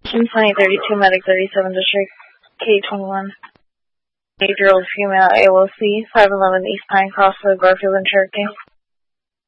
2032 Medic 37 District, K21. 8-year-old female, AOC, 511 East Pine Crossroad, Garfield and Cherokee.